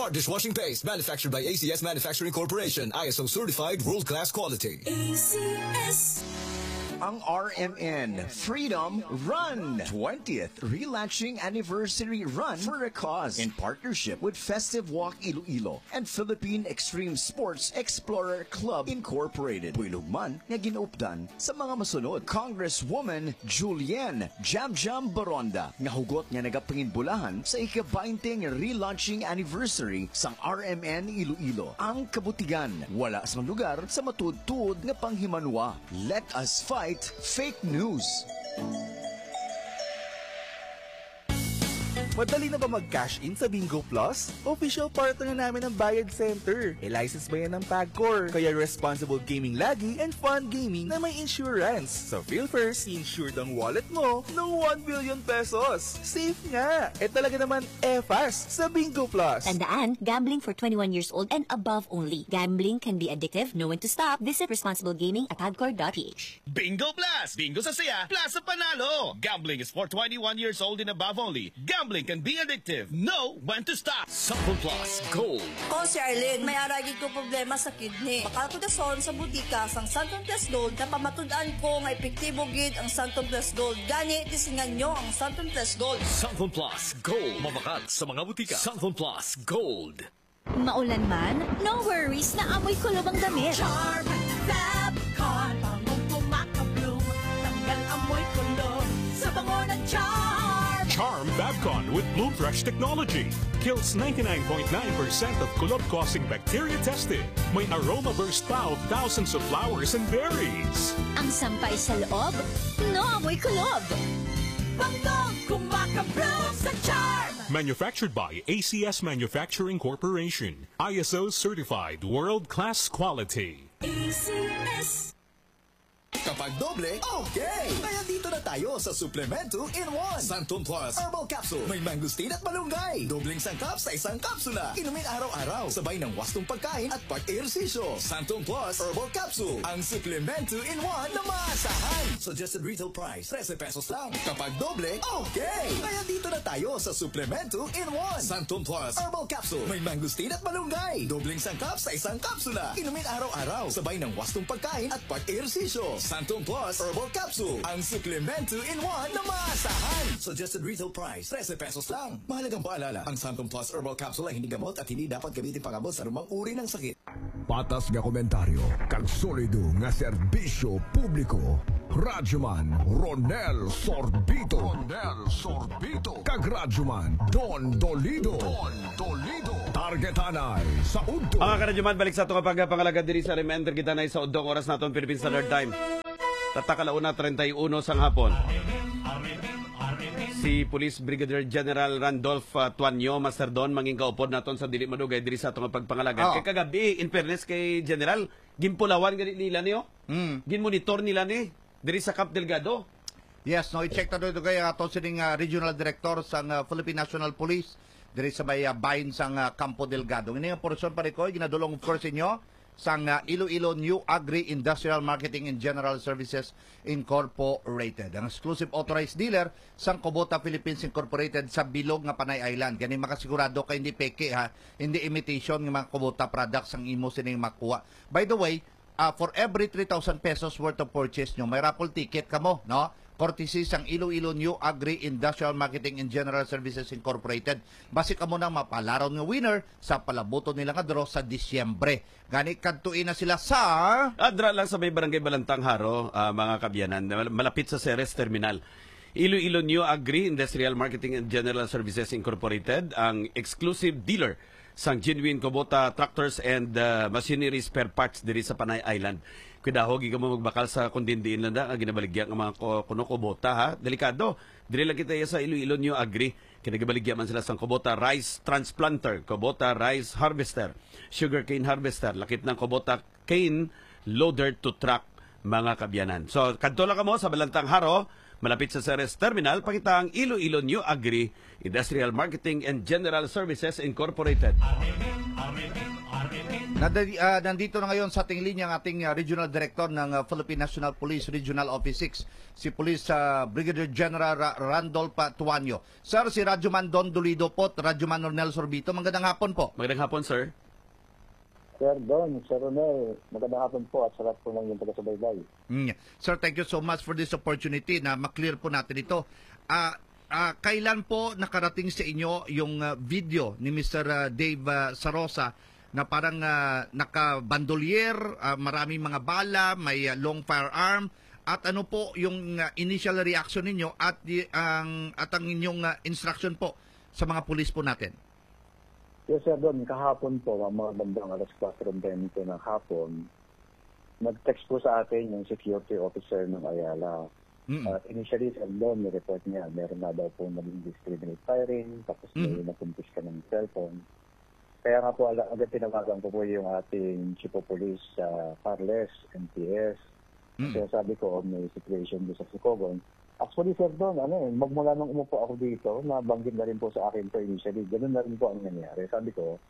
Dishwashing paste manufactured by ACS Manufacturing Corporation, ISO certified world-class quality. ACS. Ang RMN Freedom Run 20th Relaunching Anniversary Run for a Cause in partnership with Festive Walk Iloilo and Philippine Extreme Sports Explorer Club Incorporated. Builugman nga ginupdan sa mga masunod. Congresswoman Julienne Jamjam Baronda nga hugot nga nagapanginbulahan sa ika-20 relaunching anniversary sang RMN Iloilo. Ang kabutigan wala sa lugar sa matud-tud nga panghimanwa. Let us fight fake news. Madali na ba mag-cash in sa Bingo Plus? Official partner na namin ng Bayad Center. E-license ba yan ng PAGCOR? Kaya responsible gaming lagi and fun gaming na may insurance. So feel first, insured ang wallet mo ng 1 billion pesos. Safe nga! E talaga naman fast sa Bingo Plus. Tandaan, gambling for 21 years old and above only. Gambling can be addictive. Know when to stop. Visit responsiblegaming@pagcor.ph. Bingo Plus! Bingo sa saya, plus sa panalo! Gambling is for 21 years old and above only. Gambling can be addictive. Know when to stop. Sample Plus Gold. Ko si Arlene, may aragig ko problema sa kidney. Bakal ko dason sa butika sang Santon Plus Gold na pamatudan ko nga epektibo gid ang Santon Plus Gold. Gani, tisingan nyo ang Santon Plus Gold. Sample Plus Gold. Mabakal sa mga butika. Sample Plus Gold. Maulan man, no worries na amoy kulob ang damit. Charm Fabcon, bangong pumakabloom. Tanggal amoy kulob sa bango ng Charm. Charm Fabcon with Bloom Fresh technology kills 99.9% of kulob-causing bacteria tested. May aroma burst pa of thousands of flowers and berries. Ang sampay sa loob, no amoy kulob. Bangong kumakabloom sa Charm. Manufactured by ACS Manufacturing Corporation. ISO certified world-class quality. ACS. Kapag doble, okay! Kaya dito na tayo sa Suplemento in 1. Santon Plus Herbal Capsule. May mangustin at malunggay. Dobling sangkap sa isang kapsula. Inumin araw-araw. Sabay ng wastong pagkain at pag-ehersisyo. Santon Plus Herbal Capsule. Ang Suplemento in 1 na maasahan. Suggested retail price, 13 pesos lang. Kapag doble, okay! Kaya dito na tayo sa Suplemento in 1. Santon Plus Herbal Capsule. May mangustin at malunggay. Dobling sangkap sa isang kapsula. Inumin araw-araw. Sabay ng wastong pagkain at pag-ehersisyo. Santon Plus Herbal Capsule. Ang Suplemento in 1 na maasahan. Suggested retail price, 13 pesos lang. Mahalagang paalala, ang Santon Plus Herbal Capsule ay hindi gamot at hindi dapat gamitin pangabot sa anumang uri ng sakit. Patas nga komentaryo, kag solido nga serbisyo publiko. Radyoman Ronel Sorbito. Ronel Sorbito. Kag Radyoman Don Dolido. Don Dolido. Targetanay sa Udto. Mga karadyoman, balik sa itong pagkapangalagad diri sa Remender Gitanay sa Udong oras naton Philippine Standard Time. Tatakalauna 31 sang hapon. Si Police Brigadier General Randolph Tuanyo Masardon manging kaupod naton sa dili madugay diri sa itong pagpangalagad. Kay kagabi, in fairness kay General, ginpulawan ganit nila niyo. Ginmonitor nila ni diri sa Camp Delgado. Yes, no, i-check na doon kayo ato sining Regional Director sa Philippine National Police diri sa may bahin sang Campo Delgado. Ini nga portion pa rin ko, ginadulong of course inyo sang Iloilo New Agri-Industrial Marketing and General Services Incorporated. Ang exclusive authorized dealer sang Kubota Philippines Incorporated sa Bilog nga Panay Island. Gani makasigurado kay hindi peke ha, hindi imitation ng mga Kubota products ang imo sining makuha. By the way, for every 3,000 pesos worth of purchase nyo, may raffle ticket kamo, no? Courtesy sang Iloilo New Agri-Industrial Marketing and General Services Incorporated. Basi ka mo nang mapalaron ng winner sa palabuto nila nga draw sa Disyembre. Gani kadtuin na sila sa... Adra lang sa may Barangay Balantang Haro, mga kabyanan, malapit sa Ceres Terminal. Iloilo New Agri-Industrial Marketing and General Services Incorporated, ang exclusive dealer sang genuine Kubota tractors and machinery spare parts diri sa Panay Island. Kudaho giga mo magbakal sa kundindiin lang ang ginabaligyan ng mga kuno Kubota ha. Delikado. Dili lang kita sa Iloilo New Agri. Kinagabaligyan man sila sang Kubota Rice Transplanter, Kubota Rice Harvester, Sugarcane Harvester, lakip ng Kubota Cane Loader to Truck, mga kabyanan. So kadto lang kamo sa Balantang Haro, Malapit sa Ceres Terminal, pakita ang Iloilo New Agri Industrial Marketing and General Services Incorporated. Nandito na ngayon sa ating linya ang ating Regional Director ng Philippine National Police Regional Office 6, si Police Brigadier General Randolph Tuanyo. Sir, si Radyoman Don Dolido po, Radyoman Ronel Sorbito. Magandang hapon po. Magandang hapon, sir. Sir Don, Sir Ronel, magandang hapon po at sarap po lang yung taga-subaybay. Sir, thank you so much for this opportunity na maklear po natin ito. Kailan po nakarating sa inyo yung video ni Mr. Dave Sarosa na parang naka-bandolier, maraming mga bala, may long firearm, at ano po yung initial reaction ninyo at ang inyong instruction po sa mga pulis po natin? Yes, Sir Don, kahapon po, mga bandang alas 4:20 ng hapon, nag-text po sa atin yung security officer ng Ayala. At initially, Sir Don, ni-report niya, meron na daw po naging discriminate firing, tapos may nakumpiska ng cellphone. Kaya nga po, agad tinawagan ko po yung ating chief of police sa Carles, MTS. Kasi sabi ko, may situation doon sa Sicogon. Actually, Sir Don, magmula nung umupo ako dito, nabanggit na rin po sa akin po initially. Ganun na rin po ang nangyari. Sabi ko,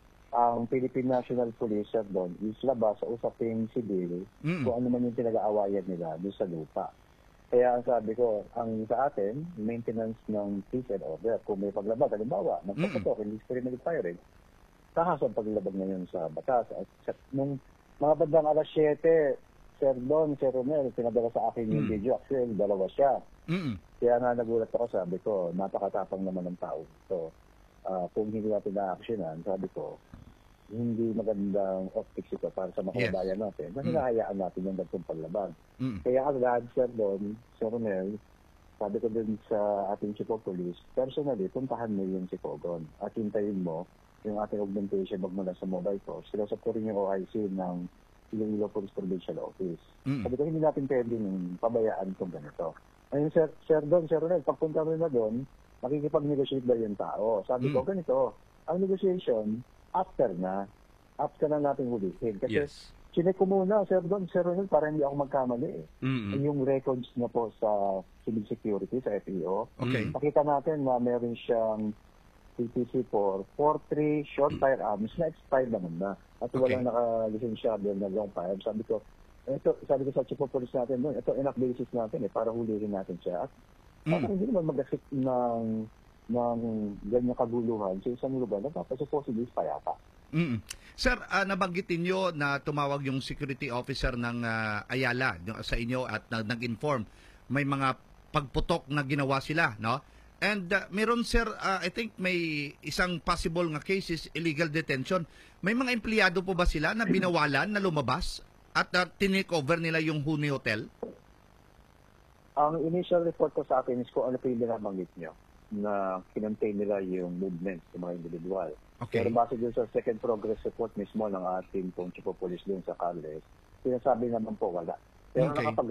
ang Philippine National Police, Sir Don, is labas sa usaping sibil kung ano man yung pinag-aawayan nila doon sa lupa. Kaya ang sabi ko, ang sa atin, maintenance ng peace and order. Kung may paglabag, halimbawa, nagpapatok, indiscriminate firing, kahasang paglabag na yun sa batas. At nung mga bandang alas 7, Sir Don, Sir Romel, pinadala sa akin yung video. Actually, dalawa siya. Kaya nga nagulat ako, sabi ko, napakatapang naman ng tao. So, kung hindi natin na-actionan, sabi ko, hindi magandang optics ito para sa mga kababayan natin. Mas hinahayaan natin yung gantong paglabag. Kaya agad, Sir Don, Sir Romel, sabi ko din sa ating chief of police, personally, puntahan mo yung Sicogon at hintayin mo yung ating augmentation magmula sa mobile force. Sinasap ko rin yung OIC ng Iloilo Police Provincial Office. Sabi ko, hindi natin pwedeng pabayaan kung ganito. Ayun, Sir Don, Sir Ronel, pagpunta mo na doon, makikipag-negotiate ba yung tao? Sabi ko, ganito, ang negotiation, after na natin hulihin. Kasi chinek ko muna, Sir Don, Sir Ronel, para hindi ako magkamali. Yung records na po sa civil security, sa FEO, pakita natin na meron siyang CPC for 4.3 short firearms na expired naman na. At walang naka-lisensyado na long fire. Sabi ko sa chief of police natin doon, ito enough basis natin para hulihin natin siya. At hindi naman mag-asik ng ganyan kaguluhan sa isang lugar na tapos supposedly payapa. Sir, nabanggitin nyo na tumawag yung security officer ng Ayala sa inyo at nag-inform may mga pagputok na ginawa sila, no? And meron, sir, I think may isang possible nga cases, illegal detention. May mga empleyado po ba sila na binawalan na lumabas at tinake over nila yung Huni Hotel? Ang initial report ko sa akin is kung ano po yung binabanggit nyo na kinontain nila yung movement ng mga individual. Pero base dun sa second progress report mismo ng ating chief of police dun sa Carles, sinasabi naman po wala. Pero